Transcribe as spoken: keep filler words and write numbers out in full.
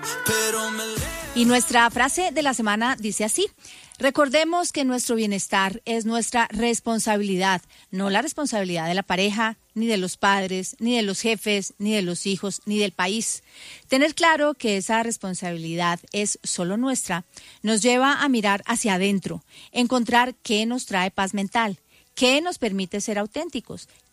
Y nuestra frase de la semana dice así: recordemos que nuestro bienestar es nuestra responsabilidad, no la responsabilidad de la pareja, ni de los padres, ni de los jefes, ni de los hijos, ni del país. Tener claro que esa responsabilidad es solo nuestra nos lleva a mirar hacia adentro, encontrar qué nos trae paz mental, qué nos permite ser auténticos,